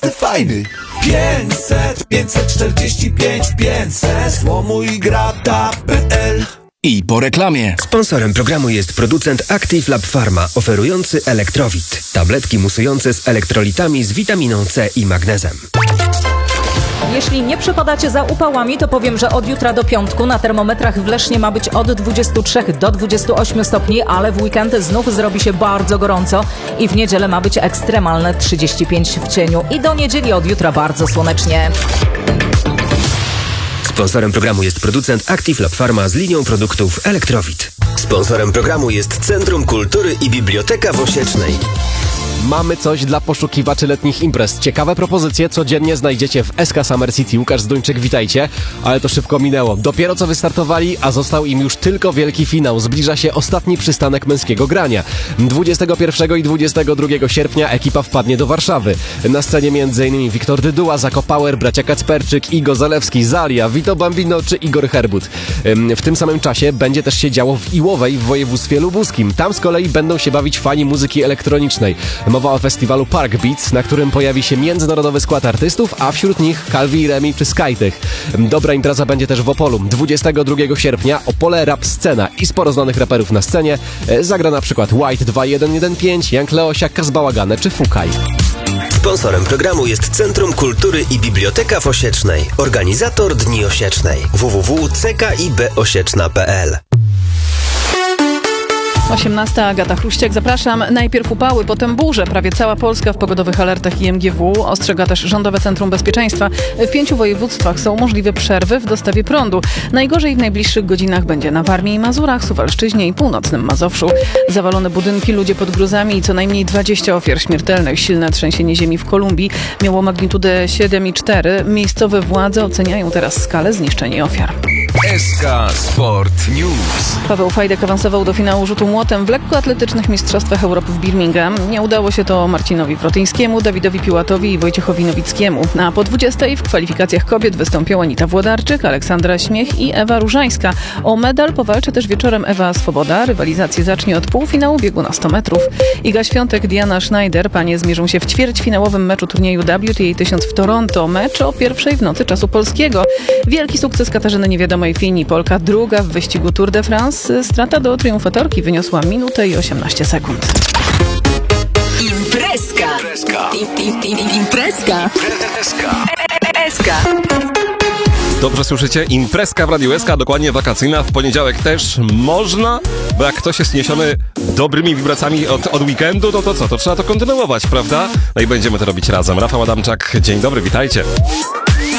fajny. 500, 545, 500 słomuigrata.pl. I po reklamie. Sponsorem programu jest producent Active Lab Pharma, oferujący Elektrowit. Tabletki musujące z elektrolitami z witaminą C i magnezem. Jeśli nie przepadacie za upałami, to powiem, że od jutra do piątku na termometrach w Lesznie ma być od 23 do 28 stopni, ale w weekend znów zrobi się bardzo gorąco i w niedzielę ma być ekstremalne 35 w cieniu i do niedzieli od jutra bardzo słonecznie. Sponsorem programu jest producent Active Lab Pharma z linią produktów Elektrowit. Sponsorem programu jest Centrum Kultury i Biblioteka w Osiecznej. Mamy coś dla poszukiwaczy letnich imprez. Ciekawe propozycje codziennie znajdziecie w SK Summer City. Łukasz Zduńczyk, witajcie. Ale to szybko minęło. Dopiero co wystartowali, a został im już tylko wielki finał. Zbliża się ostatni przystanek męskiego grania. 21 i 22 sierpnia ekipa wpadnie do Warszawy. Na scenie m.in. Wiktor Dyduła, Zako Power, bracia Kacperczyk, Igo Zalewski, Zalia, Vito Bambino czy Igor Herbut. W tym samym czasie będzie też się działo w Iłowej w województwie lubuskim. Tam z kolei będą się bawić fani muzyki elektronicznej. Mowa o festiwalu Park Beats, na którym pojawi się międzynarodowy skład artystów, a wśród nich Calvi, Remi czy Skytych. Dobra impreza będzie też w Opolu. 22 sierpnia Opole Rap Scena i sporo znanych raperów na scenie. Zagra na przykład White 2115, Young Leosia, Kazbałagane czy Fukaj. Sponsorem programu jest Centrum Kultury i Biblioteka w Osiecznej. Organizator Dni Osiecznej. www.ckib.osieczna.pl. 18. Agata Chruściak, zapraszam. Najpierw upały, potem burze. Prawie cała Polska w pogodowych alertach IMGW. Ostrzega też Rządowe Centrum Bezpieczeństwa. W 5 województwach są możliwe przerwy w dostawie prądu. Najgorzej w najbliższych godzinach będzie na Warmii i Mazurach, Suwalszczyźnie i północnym Mazowszu. Zawalone budynki, ludzie pod gruzami i co najmniej 20 ofiar śmiertelnych. Silne trzęsienie ziemi w Kolumbii miało magnitudę 7,4. Miejscowe władze oceniają teraz skalę zniszczeń i ofiar. SK Sport News. Paweł Fajdek awansował do finału rzutu młotem w lekkoatletycznych mistrzostwach Europy w Birmingham. Nie udało się to Marcinowi Wrotyńskiemu, Dawidowi Piłatowi i Wojciechowi Nowickiemu. A po 20 w kwalifikacjach kobiet wystąpią Anita Włodarczyk, Aleksandra Śmiech i Ewa Różańska. O medal powalczy też wieczorem Ewa Swoboda. Rywalizację zacznie od półfinału biegu na 100 metrów. Iga Świątek, Diana Schneider. Panie zmierzą się w ćwierćfinałowym meczu turnieju WTA 1000 w Toronto. Mecz o 1:00 w nocy czasu polskiego. Wielki sukces Katarzyny Niewiadomej Fini. Polka druga w wyścigu Tour de France. Strata do triumfatorki wyniosła minutę i 18 sekund. Imprezka. Imprezka. Dobrze słyszycie? Imprezka w Radiu SK, dokładnie wakacyjna. W poniedziałek też można, bo jak ktoś jest niesiony dobrymi wibracjami od weekendu, no to co? To trzeba to kontynuować, prawda? No i będziemy to robić razem. Rafał Adamczak, dzień dobry, witajcie.